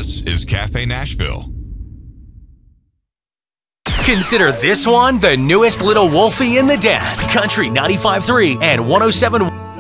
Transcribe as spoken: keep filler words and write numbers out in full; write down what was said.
This is Cafe Nashville. Consider this one the newest little wolfie in the den. Country ninety-five point three and one oh seven point one.